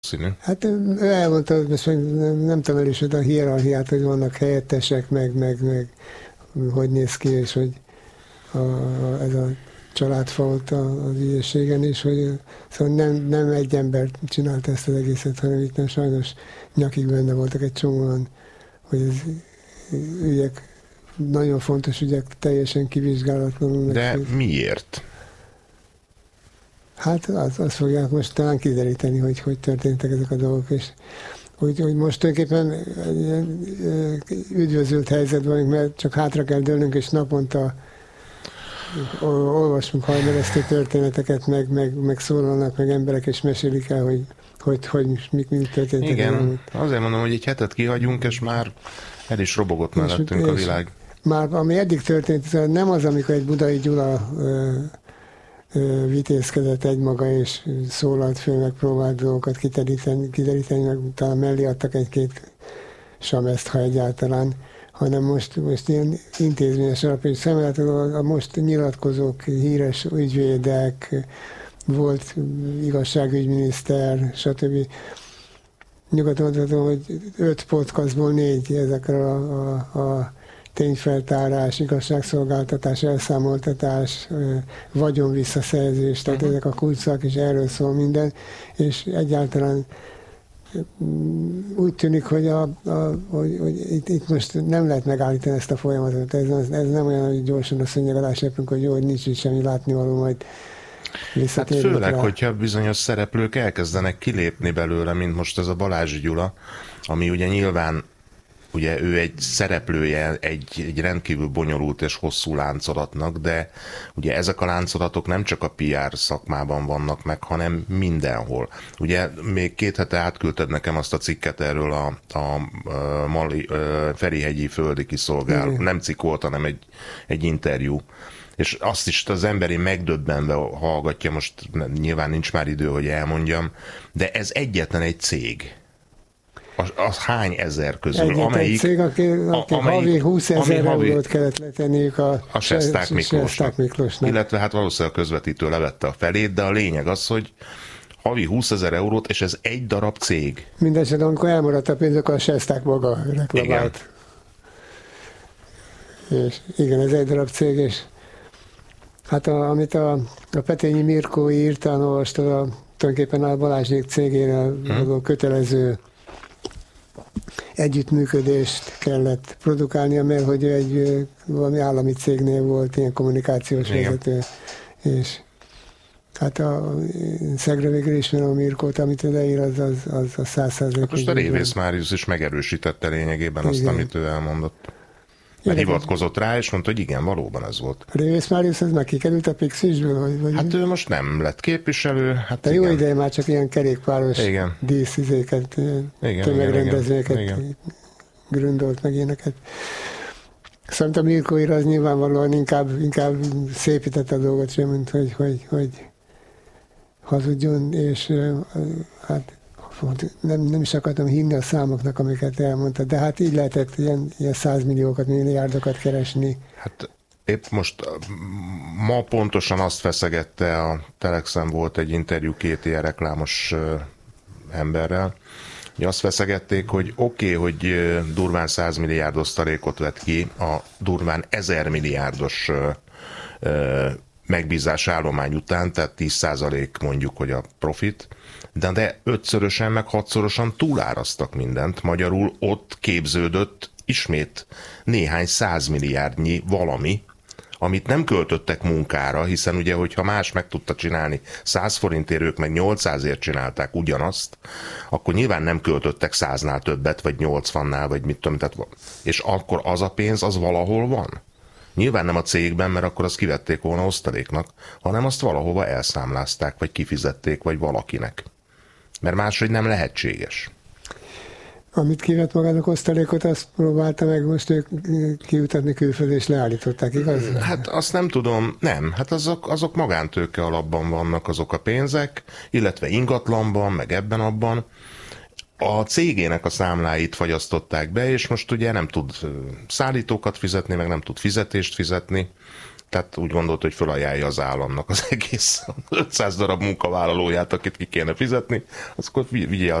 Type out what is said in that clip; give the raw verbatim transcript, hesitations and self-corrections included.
színű. Hát ő elmondta, hogy most nem, nem tudom elismerni a hierarchiát, hogy vannak helyettesek, meg, meg, meg hogy néz ki, és hogy a, a, ez a családfa ott az ügyességen is, hogy szóval nem, nem egy ember csinálta ezt az egészet, hanem itt nem sajnos nyakig benne voltak egy csomóan, hogy ez ügyek, nagyon fontos ügyek teljesen kivizsgálatlanul. De miért? Hát azt az fogják most talán kideríteni, hogy hogy történtek ezek a dolgok, és hogy, hogy most tulajdonképpen üdvözült helyzetben vagyunk, mert csak hátra kell dőlnünk, és naponta olvasunk hajmeresztő történeteket, meg, meg, meg szólalnak, meg emberek, és mesélik el, hogy hogy, hogy mik, mik történtek. Igen, el, azért mondom, hogy egy hetet kihagyunk, és már el is robogott mellettünk a világ. Már ami eddig történt, nem az, amikor egy Budai Gyula ö, ö, vitézkedett egymaga, és szólalt föl, meg próbált dolgokat kideríteni, kideríteni, meg talán mellé adtak egy-két sameszt, ha egyáltalán, hanem most, most ilyen intézményes alapú, és szemléletlenül a most nyilatkozók, híres ügyvédek, volt igazságügyminiszter, stb. Nyugodtan mondhatom, hogy öt podcastból négy ezekről a, a, a tényfeltárás, igazságszolgáltatás, elszámoltatás, vagyonvisszaszerzés, tehát ezek a kulcsszak, és erről szól minden, és egyáltalán úgy tűnik, hogy, a, a, hogy, hogy itt, itt most nem lehet megállítani ezt a folyamatot. Ez, ez nem olyan, hogy gyorsan a szőnyeg alá sepünk, hogy jó, hogy nincs itt semmi látnivaló, majd hát főleg, rá. Hogyha bizonyos szereplők elkezdenek kilépni belőle, mint most ez a Balázs Gyula, ami ugye nyilván ugye ő egy szereplője egy, egy rendkívül bonyolult és hosszú láncolatnak, de ugye ezek a láncolatok nem csak a pé er szakmában vannak meg, hanem mindenhol. Ugye még két hete átküldted nekem azt a cikket erről a, a, a Mali, a Ferihegyi földi kiszolgáló, nem cikk volt, hanem egy, egy interjú. És azt is az emberi megdöbbenve hallgatja, most nyilván nincs már idő, hogy elmondjam, de ez egyetlen egy cég. Az, az hány ezer közül, egyetlen amelyik... egy cég, aki, aki amelyik, havi húszezer eurót kellett letenniük a, a Sesták Miklósnak. Miklósnak. Illetve hát valószínűleg a közvetítő levette a felét, de a lényeg az, hogy havi húszezer eurót, és ez egy darab cég. Mindenesetre, amikor elmaradt a pénz, akkor a Sesták maga reklamált. Igen. És igen, ez egy darab cég, és hát a, amit a, a Petényi Mirkó írt, olvastad a, tulajdonképpen a Balázsék cégére hmm. a kötelező együttműködést kellett produkálnia, mert hogy egy valami állami cégnél volt ilyen kommunikációs igen. vezető, és hát a Szegre végül ismerem a Mirkót, amit leír, az az, az a száz százalék. Most a Révész Máriusz is megerősítette lényegében igen. azt, amit ő elmondott. Mert hivatkozott rá, és mondta, hogy igen, valóban ez volt. A Révész Máriusz, ez meg kikerült a Pixisből? Vagy, vagy hát ő most nem lett képviselő. Hát de igen. jó ideje már csak ilyen kerékpáros díszizéket, tömegrendezvényeket gründolt meg ilyeneket. Szerintem a Mirkó ír az nyilvánvalóan inkább, inkább szépítette a dolgot sem, mint hogy, hogy, hogy hazudjon, és hát nem, nem is akartam hinni a számoknak, amiket elmondta, de hát így lehetett ilyen, ilyen százmilliókat, milliárdokat keresni. Hát épp most ma pontosan azt feszegette, a Telexen volt egy interjú két ilyen reklámos emberrel, hogy azt feszegették, hogy oké, okay, hogy durván száz milliárd osztalékot vett ki a durván ezer milliárdos megbízás állomány után, tehát tíz százalék mondjuk, hogy a profit, de, de ötszörösen, meg hatszorosan túláraztak mindent. Magyarul ott képződött ismét néhány százmilliárdnyi valami, amit nem költöttek munkára, hiszen ugye, hogyha más meg tudta csinálni száz forintért, ők meg nyolcszázért csinálták ugyanazt, akkor nyilván nem költöttek száznál többet, vagy nyolcvannál, vagy mit tudom, tehát, és akkor az a pénz, az valahol van. Nyilván nem a cégben, mert akkor azt kivették volna osztaléknak, hanem azt valahova elszámlázták, vagy kifizették, vagy valakinek. Mert máshogy nem lehetséges. Amit kivett magának osztalékot, azt próbálta meg most ők kiutatni külföldre, és leállították, igaz? Hát azt nem tudom, nem. Hát azok, azok magántőke alapban vannak azok a pénzek, illetve ingatlanban, meg ebben-abban. A cégének a számláit fagyasztották be, és most ugye nem tud szállítókat fizetni, meg nem tud fizetést fizetni, tehát úgy gondolt, hogy felajánlja az államnak az egész ötszáz darab munkavállalóját, akit ki kéne fizetni, akkor vigye